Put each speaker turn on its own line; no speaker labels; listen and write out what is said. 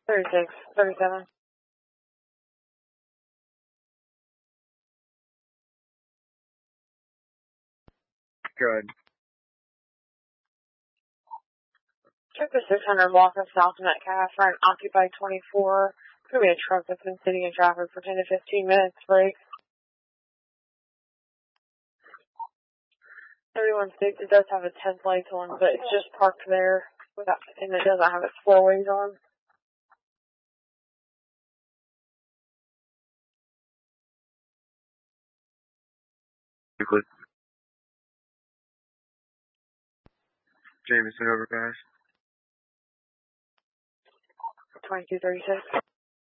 36, 37.
Good.
Check the 600 block of South Metcalf for an occupied 24. It's going to be a truck that's been sitting in traffic for 10 to 15 minutes. Break. 31-6, it does have a 10 plates on, but it's just parked there without, and it doesn't have its four ways on.
Euclid. Jameson overpass.
2236.